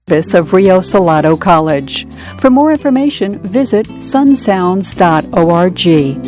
of Rio Salado College. For more information, visit sunsounds.org.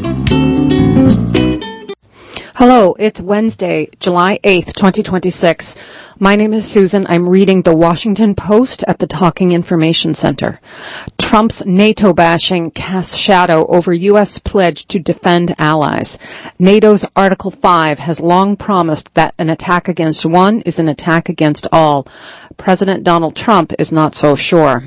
Hello, it's Wednesday, July 8th, 2026. My name is Susan. I'm reading the Washington Post at the Talking Information Center. Trump's NATO bashing casts shadow over U.S. pledge to defend allies. NATO's Article 5 has long promised that an attack against one is an attack against all. President Donald Trump is not so sure.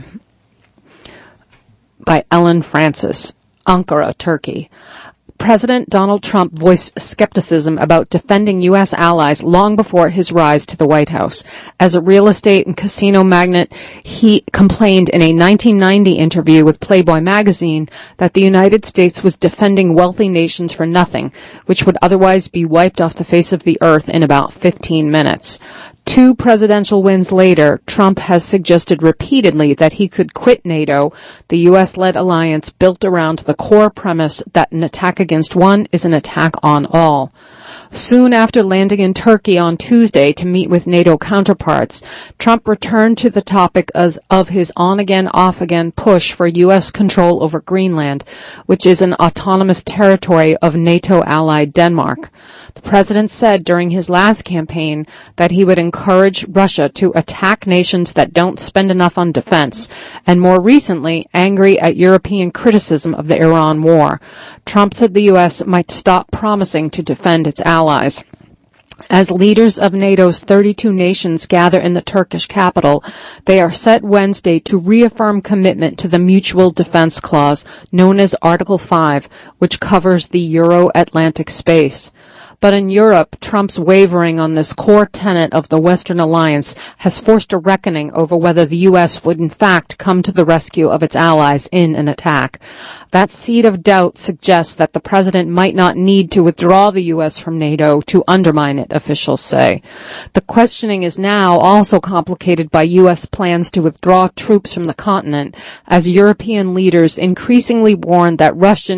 By Ellen Francis, Ankara, Turkey. President Donald Trump voiced skepticism about defending U.S. allies long before his rise to the White House. As a real estate and casino magnate, he complained in a 1990 interview with Playboy magazine that the United States was defending wealthy nations for nothing, which would otherwise be wiped off the face of the earth in about 15 minutes. 2 presidential wins later, Trump has suggested repeatedly that he could quit NATO, the U.S.-led alliance built around the core premise that an attack against one is an attack on all. Soon after landing in Turkey on Tuesday to meet with NATO counterparts, Trump returned to the topic of his on-again, off-again push for U.S. control over Greenland, which is an autonomous territory of NATO ally Denmark. The president said during his last campaign that he would encourage Russia to attack nations that don't spend enough on defense, and more recently, angry at European criticism of the Iran war. Trump said the U.S. might stop promising to defend its allies. As leaders of NATO's 32 nations gather in the Turkish capital, they are set Wednesday to reaffirm commitment to the Mutual Defense Clause, known as Article 5, which covers the Euro-Atlantic space. But in Europe, Trump's wavering on this core tenet of the Western alliance has forced a reckoning over whether the U.S. would in fact come to the rescue of its allies in an attack. That seed of doubt suggests that the president might not need to withdraw the U.S. from NATO to undermine it, officials say. The questioning is now also complicated by U.S. plans to withdraw troops from the continent, as European leaders increasingly warn that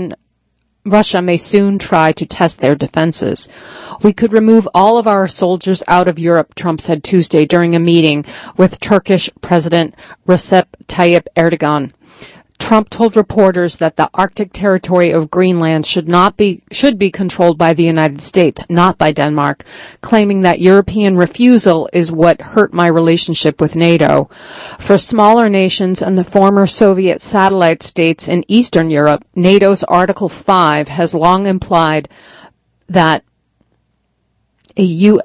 Russia may soon try to test their defenses. We could remove all of our soldiers out of Europe, Trump said Tuesday during a meeting with Turkish President Recep Tayyip Erdogan. Trump told reporters that the Arctic territory of Greenland should be controlled by the United States, not by Denmark, claiming that European refusal is what hurt my relationship with NATO. For smaller nations and the former Soviet satellite states in Eastern Europe, NATO's Article 5 has long implied that a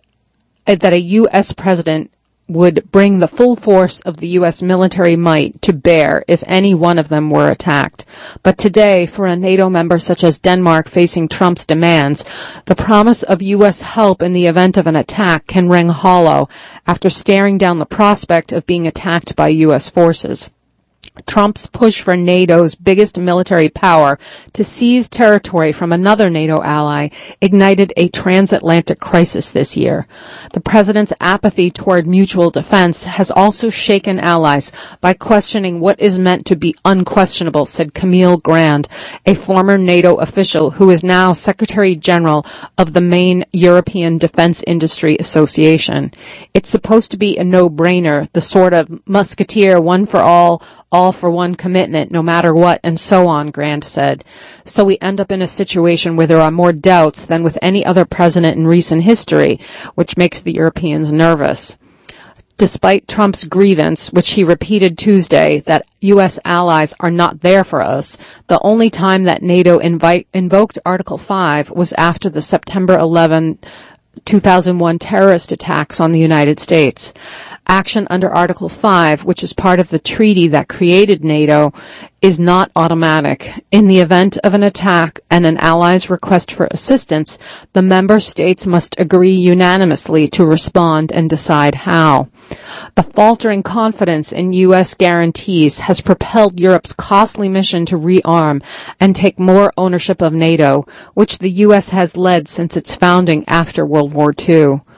U.S. president would bring the full force of the U.S. military might to bear if any one of them were attacked. But today, for a NATO member such as Denmark facing Trump's demands, the promise of U.S. help in the event of an attack can ring hollow after staring down the prospect of being attacked by U.S. forces. Trump's push for NATO's biggest military power to seize territory from another NATO ally ignited a transatlantic crisis this year. The president's apathy toward mutual defense has also shaken allies by questioning what is meant to be unquestionable, said Camille Grand, a former NATO official who is now Secretary General of the main European Defense Industry Association. It's supposed to be a no-brainer, the sort of musketeer, one for all for one commitment, no matter what, and so on, Grand said. So we end up in a situation where there are more doubts than with any other president in recent history, which makes the Europeans nervous. Despite Trump's grievance, which he repeated Tuesday, that U.S. allies are not there for us, the only time that NATO invoked Article 5 was after the September 11, 2001 terrorist attacks on the United States. Action under Article 5, which is part of the treaty that created NATO, is not automatic. In the event of an attack and an ally's request for assistance, the member states must agree unanimously to respond and decide how. The faltering confidence in U.S. guarantees has propelled Europe's costly mission to rearm and take more ownership of NATO, which the U.S. has led since its founding after World War II.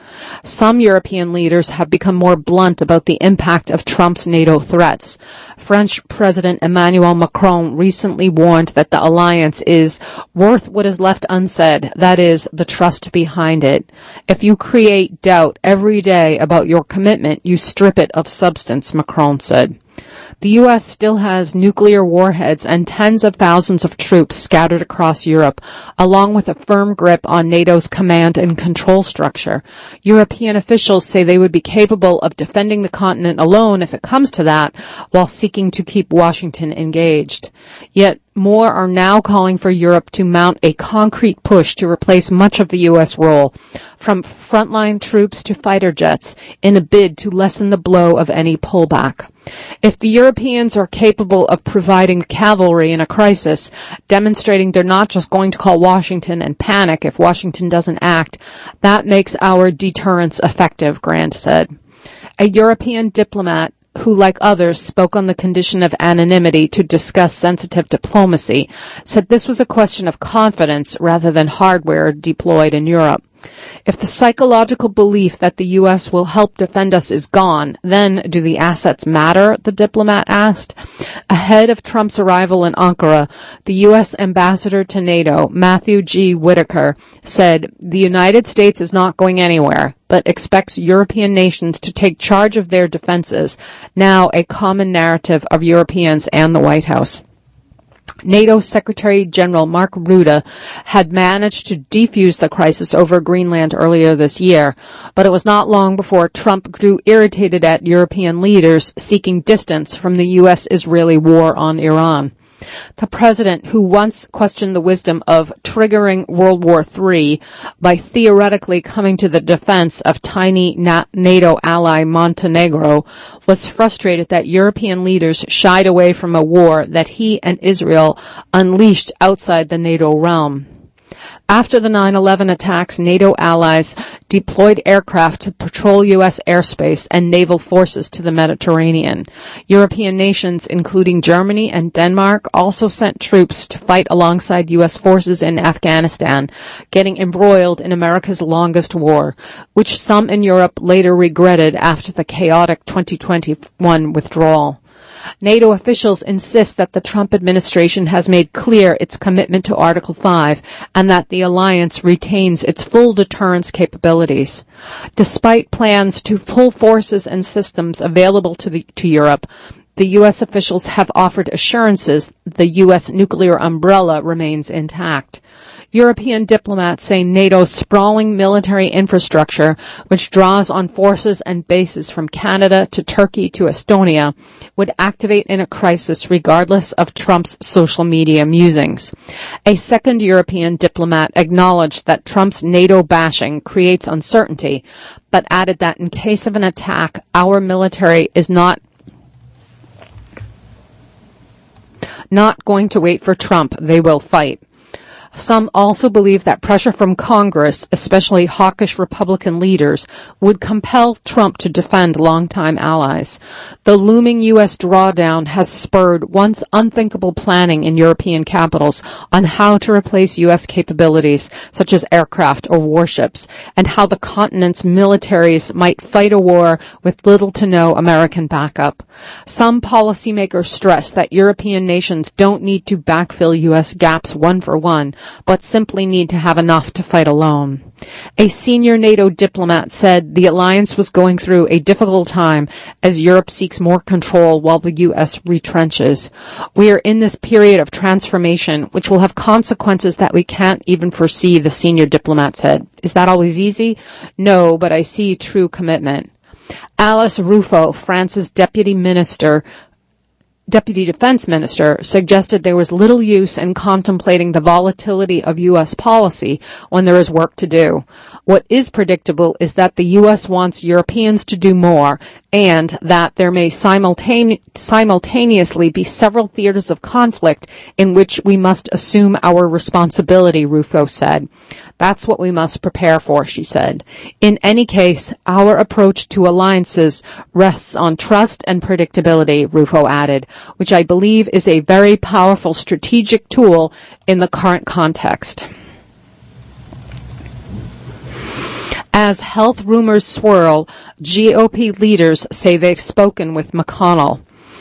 Some European leaders have become more blunt about the impact of Trump's NATO threats. French President Emmanuel Macron recently warned that the alliance is worth what is left unsaid, that is, the trust behind it. If you create doubt every day about your commitment, you strip it of substance, Macron said. The U.S. still has nuclear warheads and tens of thousands of troops scattered across Europe, along with a firm grip on NATO's command and control structure. European officials say they would be capable of defending the continent alone if it comes to that, while seeking to keep Washington engaged. Yet, more are now calling for Europe to mount a concrete push to replace much of the U.S. role, from frontline troops to fighter jets, in a bid to lessen the blow of any pullback. If the Europeans are capable of providing cavalry in a crisis, demonstrating they're not just going to call Washington and panic if Washington doesn't act, that makes our deterrence effective, Grant said. A European diplomat who, like others, spoke on the condition of anonymity to discuss sensitive diplomacy, said this was a question of confidence rather than hardware deployed in Europe. If the psychological belief that the U.S. will help defend us is gone, then do the assets matter, the diplomat asked. Ahead of Trump's arrival in Ankara, the U.S. ambassador to NATO, Matthew G. Whitaker, said the United States is not going anywhere, but expects European nations to take charge of their defenses, now a common narrative of Europeans and the White House. NATO Secretary General Mark Rutte had managed to defuse the crisis over Greenland earlier this year, but it was not long before Trump grew irritated at European leaders seeking distance from the U.S.-Israeli war on Iran. The president, who once questioned the wisdom of triggering World War III by theoretically coming to the defense of tiny NATO ally Montenegro, was frustrated that European leaders shied away from a war that he and Israel unleashed outside the NATO realm. After the 9/11 attacks, NATO allies deployed aircraft to patrol U.S. airspace and naval forces to the Mediterranean. European nations, including Germany and Denmark, also sent troops to fight alongside U.S. forces in Afghanistan, getting embroiled in America's longest war, which some in Europe later regretted after the chaotic 2021 withdrawal. NATO officials insist that the Trump administration has made clear its commitment to Article 5 and that the alliance retains its full deterrence capabilities. Despite plans to pull forces and systems available to Europe, the U.S. officials have offered assurances the U.S. nuclear umbrella remains intact. European diplomats say NATO's sprawling military infrastructure, which draws on forces and bases from Canada to Turkey to Estonia, would activate in a crisis regardless of Trump's social media musings. A second European diplomat acknowledged that Trump's NATO bashing creates uncertainty, but added that in case of an attack, our military is not going to wait for Trump. They will fight. Some also believe that pressure from Congress, especially hawkish Republican leaders, would compel Trump to defend longtime allies. The looming U.S. drawdown has spurred once unthinkable planning in European capitals on how to replace U.S. capabilities, such as aircraft or warships, and how the continent's militaries might fight a war with little to no American backup. Some policymakers stress that European nations don't need to backfill U.S. gaps one for one, but simply need to have enough to fight alone. A senior NATO diplomat said the alliance was going through a difficult time as Europe seeks more control while the U.S. retrenches. We are in this period of transformation, which will have consequences that we can't even foresee, the senior diplomat said. Is that always easy? No, but I see true commitment. Alice Ruffo, France's deputy defense minister, suggested there was little use in contemplating the volatility of U.S. policy when there is work to do. What is predictable is that the U.S. wants Europeans to do more, and that there may simultaneously be several theaters of conflict in which we must assume our responsibility, Ruffo said. That's what we must prepare for, she said. In any case, our approach to alliances rests on trust and predictability, Ruffo added, which I believe is a very powerful strategic tool in the current context. As health rumors swirl, GOP leaders say they've spoken with McConnell.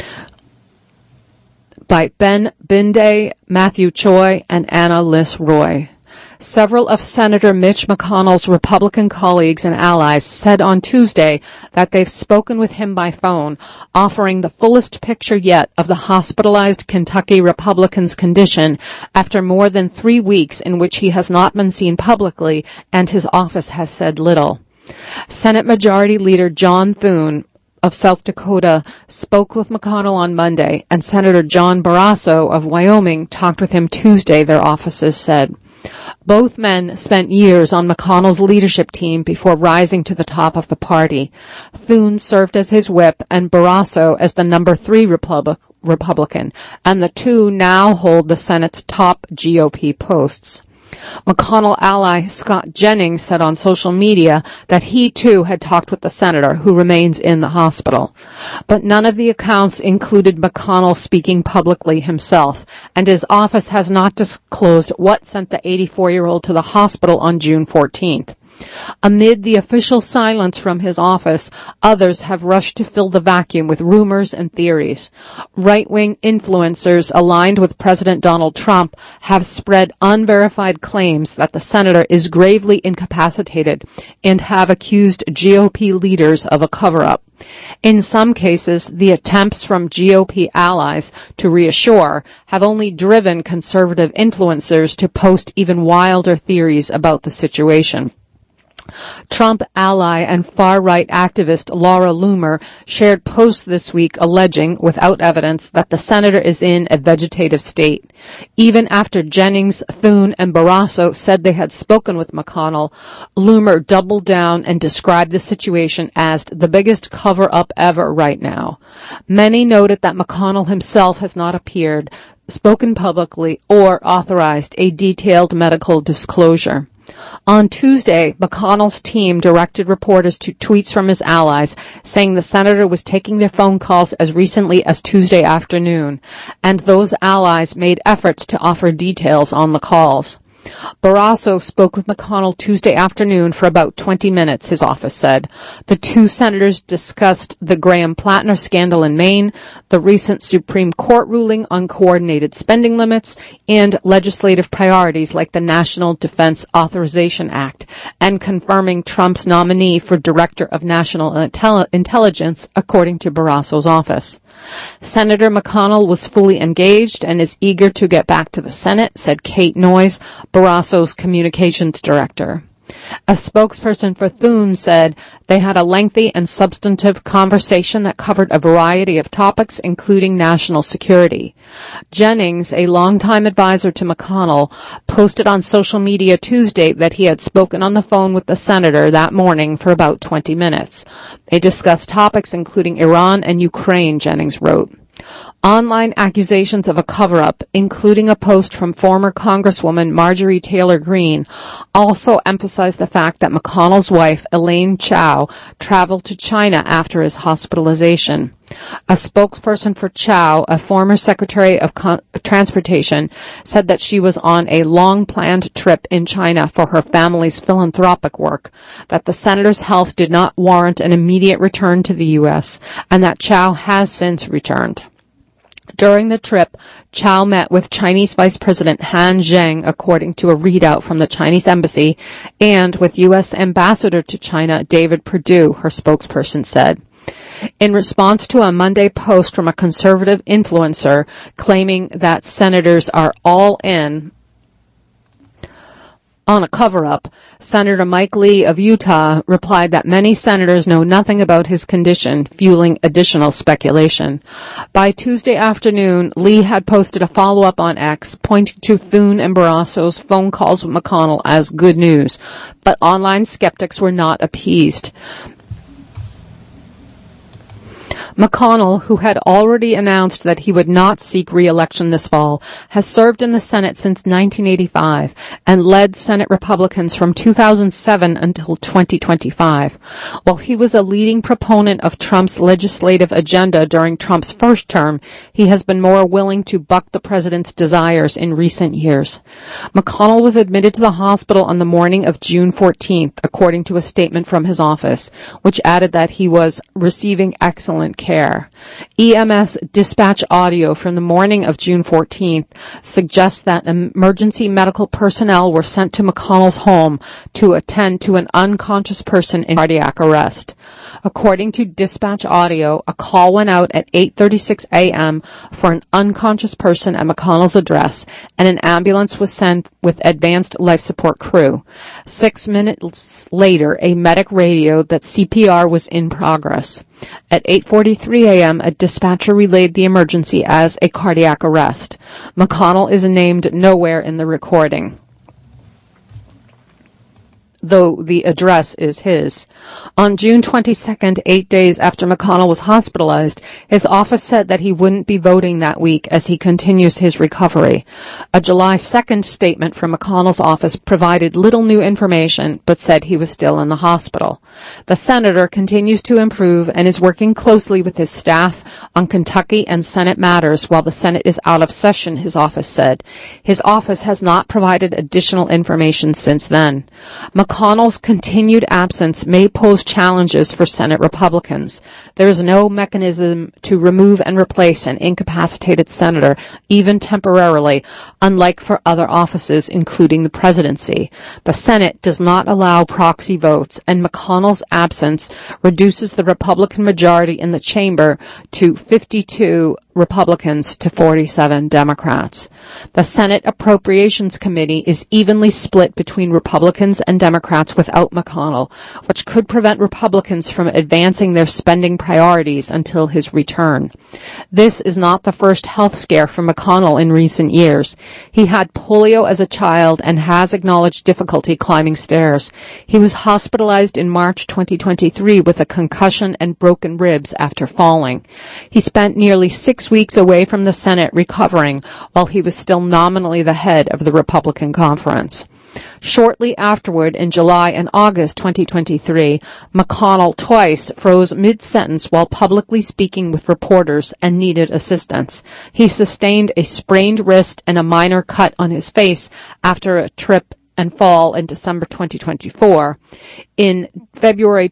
By Ben Binday, Matthew Choi, and Anna Liss Roy. Several of Senator Mitch McConnell's Republican colleagues and allies said on Tuesday that they've spoken with him by phone, offering the fullest picture yet of the hospitalized Kentucky Republican's condition after more than 3 weeks in which he has not been seen publicly and his office has said little. Senate Majority Leader John Thune of South Dakota spoke with McConnell on Monday, and Senator John Barrasso of Wyoming talked with him Tuesday, their offices said. Both men spent years on McConnell's leadership team before rising to the top of the party. Thune served as his whip and Barrasso as the number 3 Republican, and the two now hold the Senate's top GOP posts. McConnell ally Scott Jennings said on social media that he too had talked with the senator, who remains in the hospital. But none of the accounts included McConnell speaking publicly himself, and his office has not disclosed what sent the 84-year-old to the hospital on June 14th. Amid the official silence from his office, others have rushed to fill the vacuum with rumors and theories. Right-wing influencers aligned with President Donald Trump have spread unverified claims that the senator is gravely incapacitated and have accused GOP leaders of a cover-up. In some cases, the attempts from GOP allies to reassure have only driven conservative influencers to post even wilder theories about the situation. Trump ally and far-right activist Laura Loomer shared posts this week alleging, without evidence, that the senator is in a vegetative state. Even after Jennings, Thune, and Barrasso said they had spoken with McConnell, Loomer doubled down and described the situation as the biggest cover-up ever right now. Many noted that McConnell himself has not appeared, spoken publicly, or authorized a detailed medical disclosure. On Tuesday, McConnell's team directed reporters to tweets from his allies saying the senator was taking their phone calls as recently as Tuesday afternoon, and those allies made efforts to offer details on the calls. Barrasso spoke with McConnell Tuesday afternoon for about 20 minutes, his office said. The two senators discussed the Graham-Plattner scandal in Maine, the recent Supreme Court ruling on coordinated spending limits, and legislative priorities like the National Defense Authorization Act, and confirming Trump's nominee for Director of National Intelligence, according to Barrasso's office. Senator McConnell was fully engaged and is eager to get back to the Senate, said Kate Noyes, Barrasso's communications director. A spokesperson for Thune said they had a lengthy and substantive conversation that covered a variety of topics, including national security. Jennings, a longtime advisor to McConnell, posted on social media Tuesday that he had spoken on the phone with the senator that morning for about 20 minutes. They discussed topics including Iran and Ukraine, Jennings wrote. Online accusations of a cover-up, including a post from former Congresswoman Marjorie Taylor Greene, also emphasized the fact that McConnell's wife, Elaine Chao, traveled to China after his hospitalization. A spokesperson for Chao, a former Secretary of Transportation, said that she was on a long-planned trip in China for her family's philanthropic work, that the senator's health did not warrant an immediate return to the U.S., and that Chao has since returned. During the trip, Chao met with Chinese Vice President Han Zheng, according to a readout from the Chinese embassy, and with U.S. Ambassador to China David Perdue, her spokesperson said. In response to a Monday post from a conservative influencer claiming that senators are all in on a cover-up, Senator Mike Lee of Utah replied that many senators know nothing about his condition, fueling additional speculation. By Tuesday afternoon, Lee had posted a follow-up on X, pointing to Thune and Barrasso's phone calls with McConnell as good news, but online skeptics were not appeased. McConnell, who had already announced that he would not seek re-election this fall, has served in the Senate since 1985 and led Senate Republicans from 2007 until 2025. While he was a leading proponent of Trump's legislative agenda during Trump's first term, he has been more willing to buck the president's desires in recent years. McConnell was admitted to the hospital on the morning of June 14th, according to a statement from his office, which added that he was receiving excellent care. EMS dispatch audio from the morning of June 14th suggests that emergency medical personnel were sent to McConnell's home to attend to an unconscious person in cardiac arrest. According to dispatch audio, a call went out at 8:36 a.m. for an unconscious person at McConnell's address, and an ambulance was sent with advanced life support crew. 6 minutes later, a medic radioed that CPR was in progress. At 8:43 a.m., a dispatcher relayed the emergency as a cardiac arrest. McConnell is named nowhere in the recording, though the address is his. On June 22nd, 8 days after McConnell was hospitalized, his office said that he wouldn't be voting that week as he continues his recovery. A July 2nd statement from McConnell's office provided little new information, but said he was still in the hospital. The senator continues to improve and is working closely with his staff on Kentucky and Senate matters while the Senate is out of session, his office said. His office has not provided additional information since then. McConnell's continued absence may pose challenges for Senate Republicans. There is no mechanism to remove and replace an incapacitated senator, even temporarily, unlike for other offices, including the presidency. The Senate does not allow proxy votes, and McConnell's absence reduces the Republican majority in the chamber to 52 Republicans to 47 Democrats. The Senate Appropriations Committee is evenly split between Republicans and Democrats without McConnell, which could prevent Republicans from advancing their spending priorities until his return. This is not the first health scare for McConnell in recent years. He had polio as a child and has acknowledged difficulty climbing stairs. He was hospitalized in March 2023 with a concussion and broken ribs after falling. He spent nearly 6 weeks away from the Senate recovering while he was still nominally the head of the Republican conference. Shortly afterward, in July and August 2023, McConnell twice froze mid-sentence while publicly speaking with reporters and needed assistance. He sustained a sprained wrist and a minor cut on his face after a trip and fall in December 2024. In February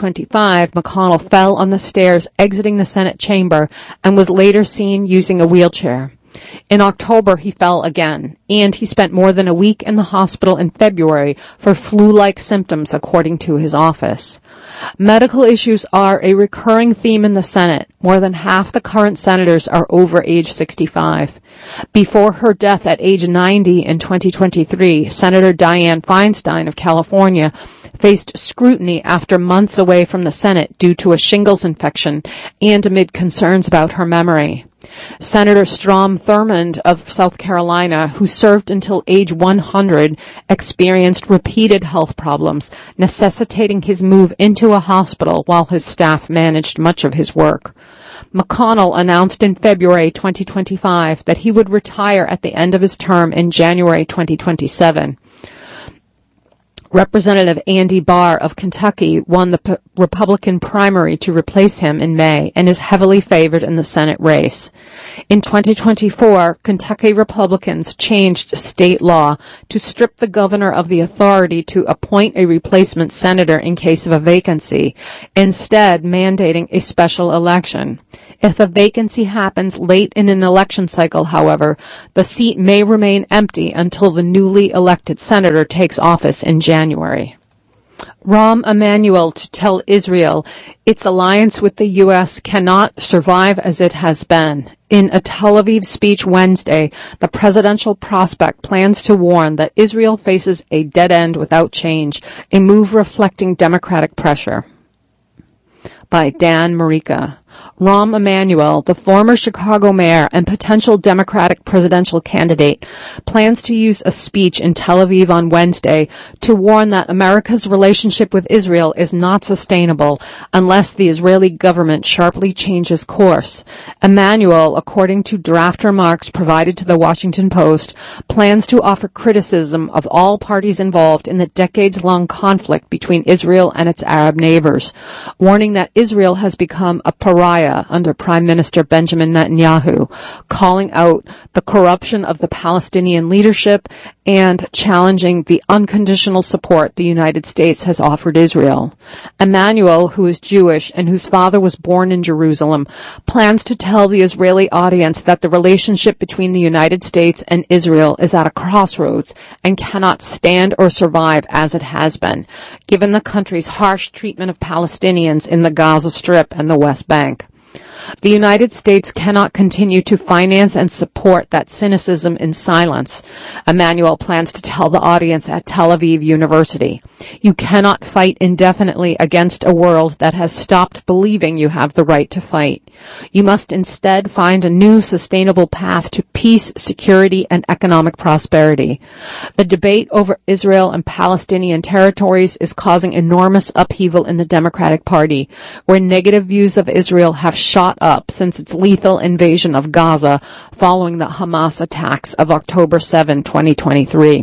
2025, McConnell fell on the stairs exiting the Senate chamber and was later seen using a wheelchair. In October, he fell again, and he spent more than a week in the hospital in February for flu-like symptoms, according to his office. Medical issues are a recurring theme in the Senate. More than half the current senators are over age 65. Before her death at age 90 in 2023, Senator Dianne Feinstein of California faced scrutiny after months away from the Senate due to a shingles infection and amid concerns about her memory. Senator Strom Thurmond of South Carolina, who served until age 100, experienced repeated health problems, necessitating his move into a hospital while his staff managed much of his work. McConnell announced in February 2025 that he would retire at the end of his term in January 2027. Representative Andy Barr of Kentucky won the Republican primary to replace him in May and is heavily favored in the Senate race. In 2024, Kentucky Republicans changed state law to strip the governor of the authority to appoint a replacement senator in case of a vacancy, instead mandating a special election. If a vacancy happens late in an election cycle, however, the seat may remain empty until the newly elected senator takes office in January. Rahm Emanuel to tell Israel its alliance with the U.S. cannot survive as it has been. In a Tel Aviv speech Wednesday, the presidential prospect plans to warn that Israel faces a dead end without change, a move reflecting Democratic pressure. By Dan Marica. Rahm Emanuel, the former Chicago mayor and potential Democratic presidential candidate, plans to use a speech in Tel Aviv on Wednesday to warn that America's relationship with Israel is not sustainable unless the Israeli government sharply changes course. Emanuel, according to draft remarks provided to the Washington Post, plans to offer criticism of all parties involved in the decades-long conflict between Israel and its Arab neighbors, warning that Israel has become a pariah under Prime Minister Benjamin Netanyahu, calling out the corruption of the Palestinian leadership and challenging the unconditional support the United States has offered Israel. Emanuel, who is Jewish and whose father was born in Jerusalem, plans to tell the Israeli audience that the relationship between the United States and Israel is at a crossroads and cannot stand or survive as it has been, given the country's harsh treatment of Palestinians in the Gaza Strip and the West Bank. The United States cannot continue to finance and support that cynicism in silence, Emanuel plans to tell the audience at Tel Aviv University. You cannot fight indefinitely against a world that has stopped believing you have the right to fight. You must instead find a new sustainable path to peace, security, and economic prosperity. The debate over Israel and Palestinian territories is causing enormous upheaval in the Democratic Party, where negative views of Israel have shot up since its lethal invasion of Gaza following the Hamas attacks of October 7, 2023.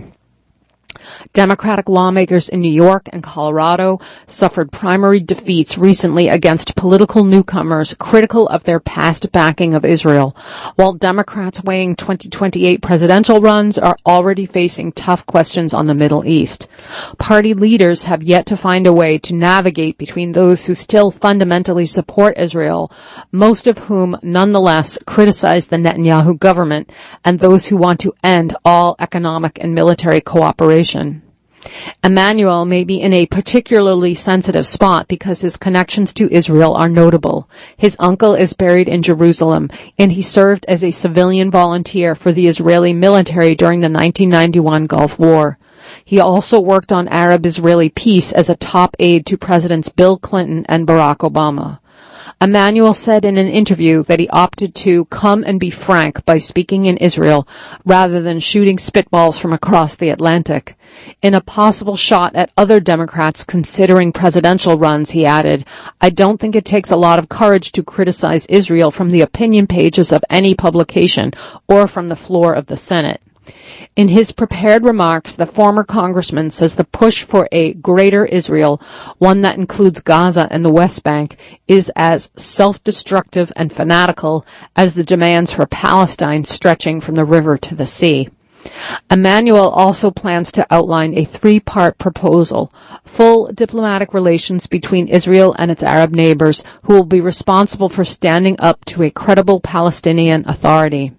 Democratic lawmakers in New York and Colorado suffered primary defeats recently against political newcomers critical of their past backing of Israel, while Democrats weighing 2028 presidential runs are already facing tough questions on the Middle East. Party leaders have yet to find a way to navigate between those who still fundamentally support Israel, most of whom nonetheless criticize the Netanyahu government, and those who want to end all economic and military cooperation. Emanuel may be in a particularly sensitive spot because his connections to Israel are notable. His uncle is buried in Jerusalem, and he served as a civilian volunteer for the Israeli military during the 1991 Gulf War. He also worked on Arab-Israeli peace as a top aide to Presidents Bill Clinton and Barack Obama. Emanuel said in an interview that he opted to come and be frank by speaking in Israel rather than shooting spitballs from across the Atlantic. In a possible shot at other Democrats considering presidential runs, he added, "I don't think it takes a lot of courage to criticize Israel from the opinion pages of any publication or from the floor of the Senate." In his prepared remarks, the former congressman says the push for a greater Israel, one that includes Gaza and the West Bank, is as self-destructive and fanatical as the demands for Palestine stretching from the river to the sea. Emanuel also plans to outline a three-part proposal: full diplomatic relations between Israel and its Arab neighbors, who will be responsible for standing up to a credible Palestinian Authority;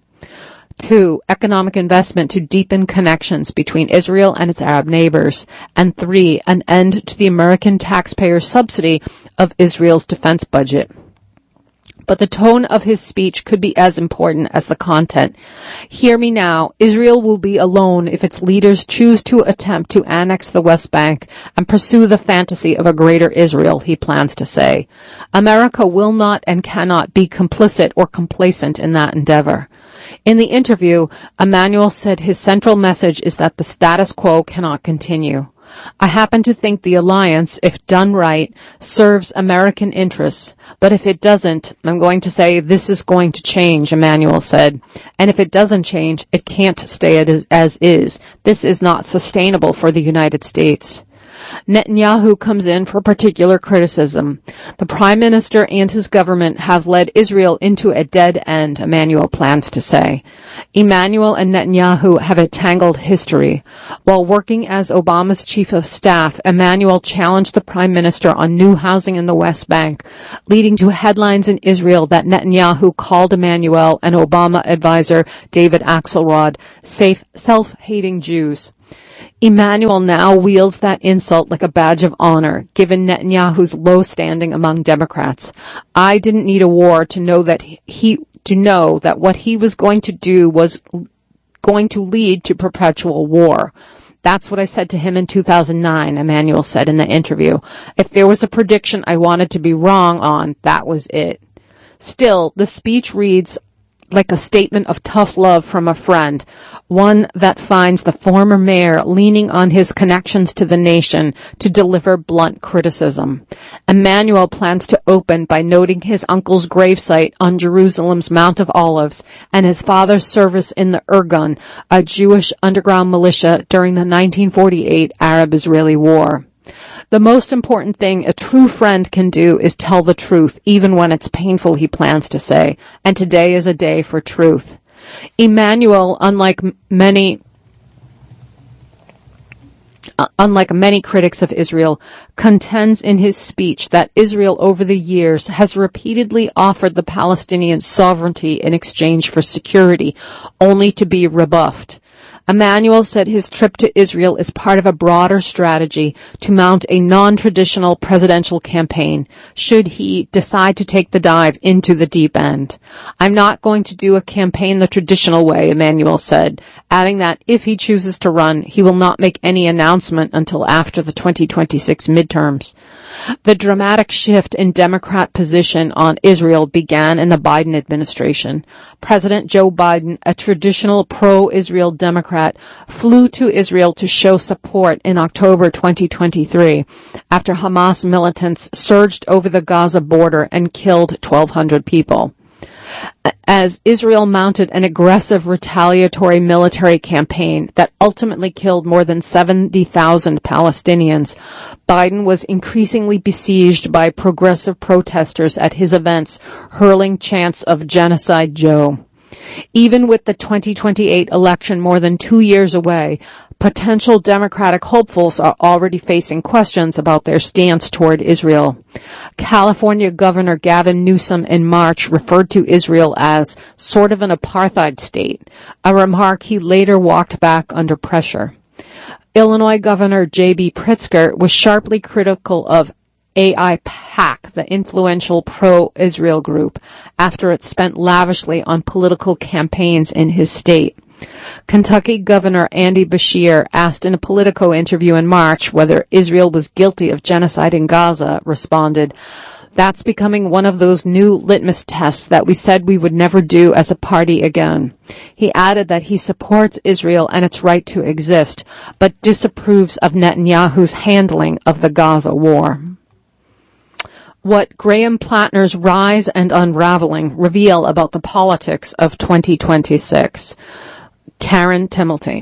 2, economic investment to deepen connections between Israel and its Arab neighbors; and 3, an end to the American taxpayer subsidy of Israel's defense budget. But the tone of his speech could be as important as the content. Hear me now. Israel will be alone if its leaders choose to attempt to annex the West Bank and pursue the fantasy of a greater Israel, he plans to say. America will not and cannot be complicit or complacent in that endeavor. In the interview, Emanuel said his central message is that the status quo cannot continue. "I happen to think the alliance, if done right, serves American interests. But if it doesn't, I'm going to say this is going to change," Emanuel said. "And if it doesn't change, it can't stay as is. This is not sustainable for the United States." Netanyahu comes in for particular criticism. The Prime Minister and his government have led Israel into a dead end, Emanuel plans to say. Emanuel and Netanyahu have a tangled history. While working as Obama's chief of staff, Emanuel challenged the Prime Minister on new housing in the West Bank, leading to headlines in Israel that Netanyahu called Emanuel and Obama advisor David Axelrod self-hating Jews. Emanuel now wields that insult like a badge of honor, given Netanyahu's low standing among Democrats. "I didn't need a war to know that what he was going to do was going to lead to perpetual war. That's what I said to him in 2009, Emanuel said in the interview. If there was a prediction I wanted to be wrong on, that was it." Still, the speech reads like a statement of tough love from a friend, one that finds the former mayor leaning on his connections to the nation to deliver blunt criticism. Emmanuel plans to open by noting his uncle's gravesite on Jerusalem's Mount of Olives and his father's service in the Irgun, a Jewish underground militia during the 1948 Arab-Israeli War. The most important thing a true friend can do is tell the truth, even when it's painful, he plans to say, and today is a day for truth. Emmanuel, unlike many critics of Israel, contends in his speech that Israel over the years has repeatedly offered the Palestinians sovereignty in exchange for security, only to be rebuffed. Emmanuel said his trip to Israel is part of a broader strategy to mount a non-traditional presidential campaign, should he decide to take the dive into the deep end. I'm not going to do a campaign the traditional way, Emmanuel said, adding that if he chooses to run, he will not make any announcement until after the 2026 midterms. The dramatic shift in Democrat position on Israel began in the Biden administration. President Joe Biden, a traditional pro-Israel Democrat, flew to Israel to show support in October 2023 after Hamas militants surged over the Gaza border and killed 1,200 people. As Israel mounted an aggressive retaliatory military campaign that ultimately killed more than 70,000 Palestinians, Biden was increasingly besieged by progressive protesters at his events, hurling chants of Genocide Joe. Even with the 2028 election more than 2 years away, potential Democratic hopefuls are already facing questions about their stance toward Israel. California Governor Gavin Newsom in March referred to Israel as sort of an apartheid state, a remark he later walked back under pressure. Illinois Governor J.B. Pritzker was sharply critical of AIPAC, the influential pro-Israel group, after it spent lavishly on political campaigns in his state. Kentucky Governor Andy Beshear, asked in a Politico interview in March whether Israel was guilty of genocide in Gaza, responded, "That's becoming one of those new litmus tests that we said we would never do as a party again." He added that he supports Israel and its right to exist, but disapproves of Netanyahu's handling of the Gaza war. What Graham Plattner's Rise and Unraveling reveal about the politics of 2026. Karen Timilty.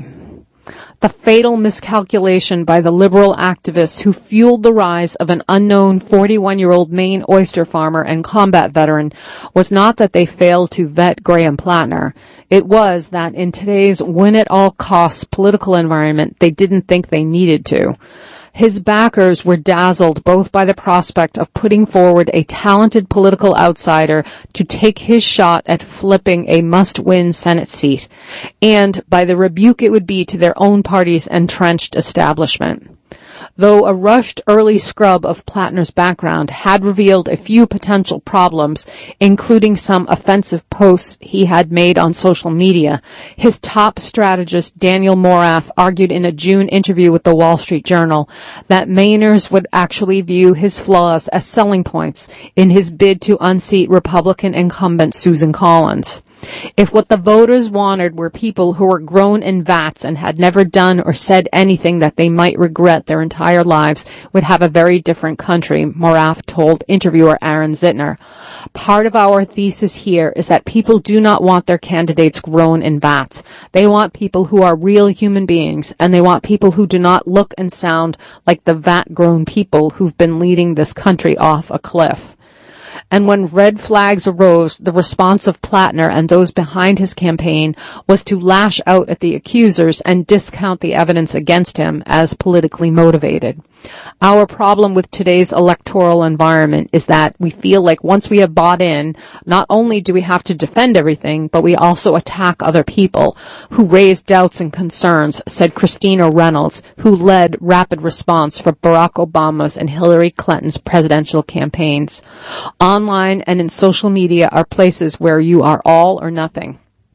The fatal miscalculation by the liberal activists who fueled the rise of an unknown 41-year-old Maine oyster farmer and combat veteran was not that they failed to vet Graham Plattner. It was that in today's win-at-all-costs political environment, they didn't think they needed to. His backers were dazzled both by the prospect of putting forward a talented political outsider to take his shot at flipping a must-win Senate seat, and by the rebuke it would be to their own party's entrenched establishment. Though a rushed early scrub of Plattner's background had revealed a few potential problems, including some offensive posts he had made on social media, his top strategist Daniel Moraff argued in a June interview with the Wall Street Journal that Mainers would actually view his flaws as selling points in his bid to unseat Republican incumbent Susan Collins. If what the voters wanted were people who were grown in vats and had never done or said anything that they might regret their entire lives, we'd have a very different country, Moraff told interviewer Aaron Zitner. Part of our thesis here is that people do not want their candidates grown in vats. They want people who are real human beings, and they want people who do not look and sound like the vat-grown people who've been leading this country off a cliff. And when red flags arose, the response of Plattner and those behind his campaign was to lash out at the accusers and discount the evidence against him as politically motivated. Our problem with today's electoral environment is that we feel like once we have bought in, not only do we have to defend everything, but we also attack other people who raise doubts and concerns, said Christina Reynolds, who led rapid response for Barack Obama's and Hillary Clinton's presidential campaigns. Online and in social media are places where you are all or nothing.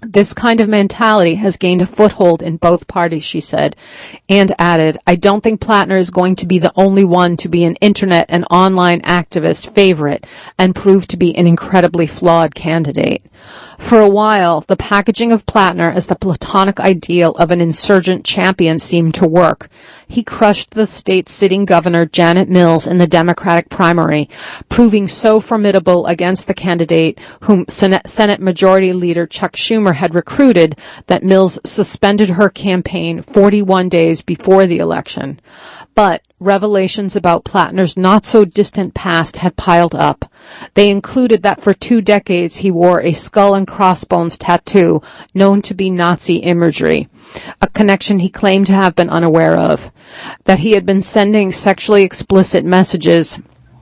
This kind of mentality has gained a foothold in both parties, she said, and added, I don't think Plattner is going to be the only one to be an internet and online activist favorite and prove to be an incredibly flawed candidate. For a while, the packaging of Plattner as the platonic ideal of an insurgent champion seemed to work. He crushed the state's sitting governor, Janet Mills, in the Democratic primary, proving so formidable against the candidate whom Senate Majority Leader Chuck Schumer had recruited that Mills suspended her campaign 41 days before the election. But revelations about Plattner's not-so-distant past had piled up. They included that for 2 decades he wore a skull and crossbones tattoo known to be Nazi imagery, a connection he claimed to have been unaware of, that he had been sending sexually explicit messages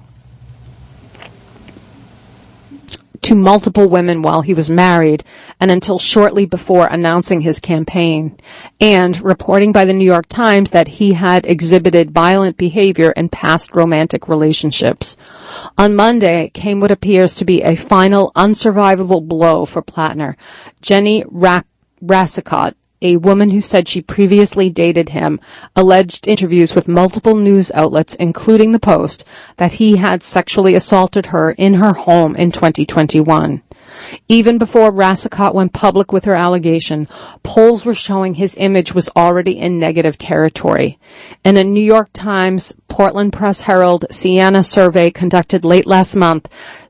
to multiple women while he was married and until shortly before announcing his campaign, and reporting by the New York Times that he had exhibited violent behavior in past romantic relationships. On Monday came what appears to be a final unsurvivable blow for Plattner. Jenny Rassicot, a woman who said she previously dated him, alleged interviews with multiple news outlets, including The Post, that he had sexually assaulted her in her home in 2021. Even before Rassicot went public with her allegation, polls were showing his image was already in negative territory. In a New York Times, Portland Press Herald, Siena survey conducted late last month,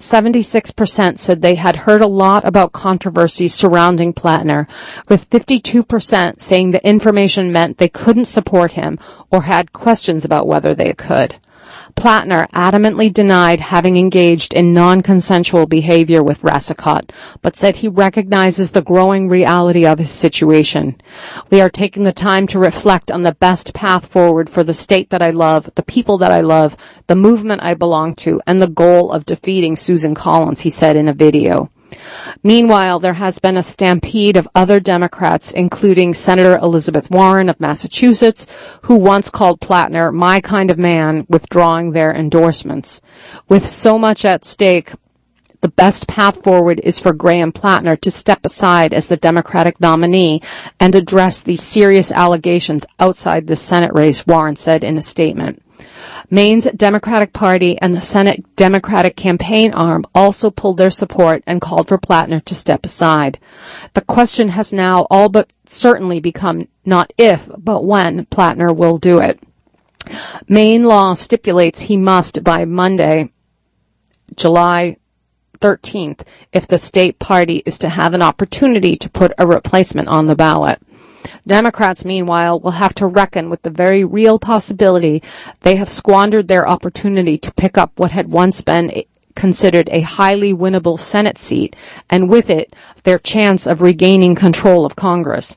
76% said they had heard a lot about controversies surrounding Plattner, with 52% saying the information meant they couldn't support him or had questions about whether they could. Plattner adamantly denied having engaged in non-consensual behavior with Rassicot, but said he recognizes the growing reality of his situation. We are taking the time to reflect on the best path forward for the state that I love, the people that I love, the movement I belong to, and the goal of defeating Susan Collins, he said in a video. Meanwhile, there has been a stampede of other Democrats, including Senator Elizabeth Warren of Massachusetts, who once called Plattner my kind of man, withdrawing their endorsements. With so much at stake, the best path forward is for Graham Plattner to step aside as the Democratic nominee and address these serious allegations outside the Senate race, Warren said in a statement. Maine's Democratic Party and the Senate Democratic campaign arm also pulled their support and called for Plattner to step aside. The question has now all but certainly become not if, but when Plattner will do it. Maine law stipulates he must by Monday, July 13th, if the state party is to have an opportunity to put a replacement on the ballot. Democrats, meanwhile, will have to reckon with the very real possibility they have squandered their opportunity to pick up what had once been considered a highly winnable Senate seat, and with it, their chance of regaining control of Congress.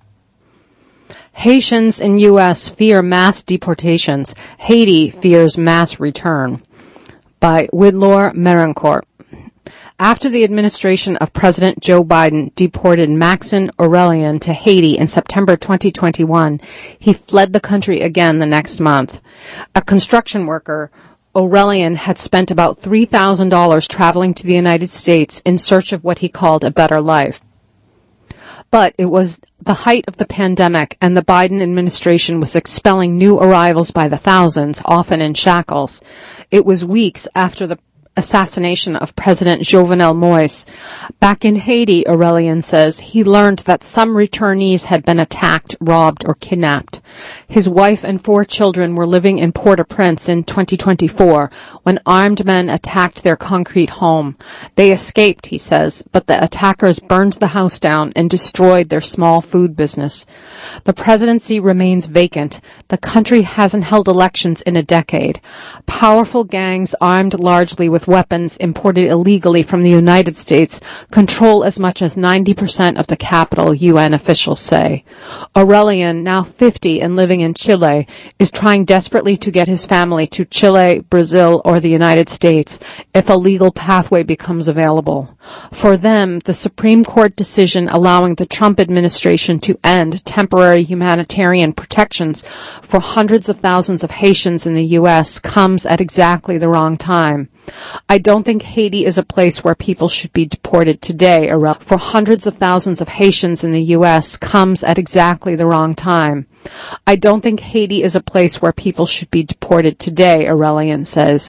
Haitians in U.S. fear mass deportations. Haiti fears mass return. By Widlor Merencourt. After the administration of President Joe Biden deported Maxine Aurelian to Haiti in September 2021, he fled the country again the next month. A construction worker, Aurelian had spent about $3,000 traveling to the United States in search of what he called a better life. But it was the height of the pandemic, and the Biden administration was expelling new arrivals by the thousands, often in shackles. It was weeks after the assassination of President Jovenel Moïse. Back in Haiti, Aurelian says, he learned that some returnees had been attacked, robbed, or kidnapped. His wife and 4 children were living in Port-au-Prince in 2024 when armed men attacked their concrete home. They escaped, he says, but the attackers burned the house down and destroyed their small food business. The presidency remains vacant. The country hasn't held elections in a decade. Powerful gangs armed largely with weapons imported illegally from the United States control as much as 90% of the capital, UN officials say. Aurelian, now 50 and living in Chile, is trying desperately to get his family to Chile, Brazil, or the United States if a legal pathway becomes available. For them, the Supreme Court decision allowing the Trump administration to end temporary humanitarian protections for hundreds of thousands of Haitians in the U.S. comes at exactly the wrong time. I don't think Haiti is a place where people should be deported today. For hundreds of thousands of Haitians in the U.S. comes at exactly the wrong time. I don't think Haiti is a place where people should be deported today, Aurelian says.